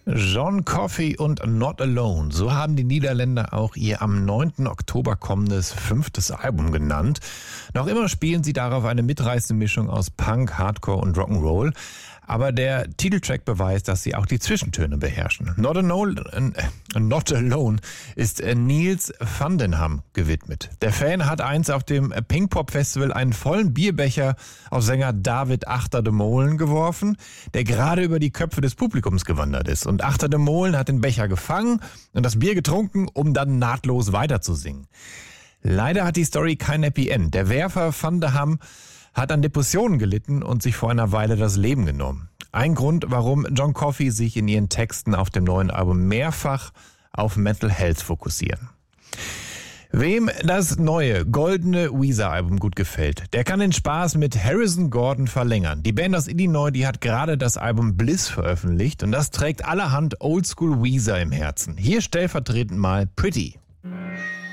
John Coffey und Not Alone, so haben die Niederländer auch ihr am 9. Oktober kommendes 5. Album genannt. Noch immer spielen sie darauf eine mitreißende Mischung aus Punk, Hardcore und Rock'n'Roll. Aber der Titeltrack beweist, dass sie auch die Zwischentöne beherrschen. Not Alone ist Niels van den Ham gewidmet. Der Fan hat einst auf dem Pinkpop-Festival einen vollen Bierbecher auf Sänger David Achter de Molen geworfen, der gerade über die Köpfe des Publikums gewandert ist. Und Achter de Molen hat den Becher gefangen und das Bier getrunken, um dann nahtlos weiterzusingen. Leider hat die Story kein Happy End. Der Werfer van de Ham hat an Depressionen gelitten und sich vor einer Weile das Leben genommen. Ein Grund, warum John Coffey sich in ihren Texten auf dem neuen Album mehrfach auf Mental Health fokussieren. Wem das neue goldene Weezer-Album gut gefällt, der kann den Spaß mit Harrison Gordon verlängern. Die Band aus Illinois, die hat gerade das Album Bliss veröffentlicht und das trägt allerhand Oldschool Weezer im Herzen. Hier stellvertretend mal Pretty.